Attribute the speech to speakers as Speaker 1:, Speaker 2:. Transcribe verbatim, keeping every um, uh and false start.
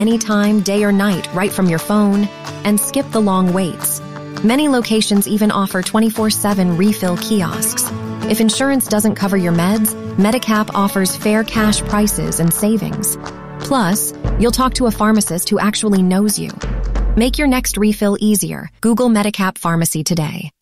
Speaker 1: anytime, day or night, right from your phone, and skip the long waits. Many locations even offer twenty-four seven refill kiosks. If insurance doesn't cover your meds, Medicap offers fair cash prices and savings. Plus, you'll talk to a pharmacist who actually knows you. Make your next refill easier. Google Medicap Pharmacy today.